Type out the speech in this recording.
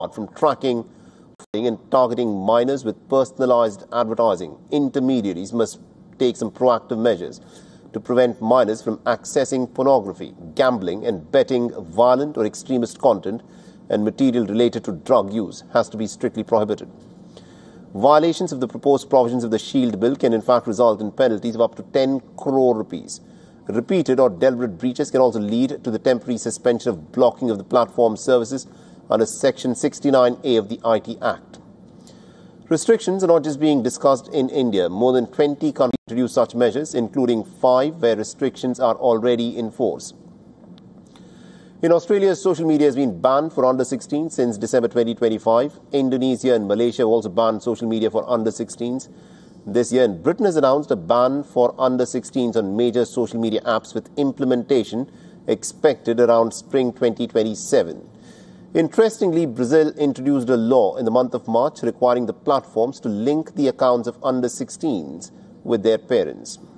from tracking and targeting minors with personalized advertising. Intermediaries must take some proactive measures to prevent minors from accessing pornography, gambling and betting. Violent or extremist content and material related to drug use has to be strictly prohibited. Violations of the proposed provisions of the Shield Bill can in fact result in penalties of up to 10 crore rupees. Repeated or deliberate breaches can also lead to the temporary suspension of blocking of the platform services under Section 69A of the IT Act. Restrictions are not just being discussed in India. More than 20 countries introduce such measures, including 5 where restrictions are already in force. In Australia, social media has been banned for under 16 since December 2025. Indonesia and Malaysia have also banned social media for under 16s this year. And Britain has announced a ban for under 16s on major social media apps, with implementation expected around spring 2027. Interestingly, Brazil introduced a law in the month of March requiring the platforms to link the accounts of under 16s with their parents.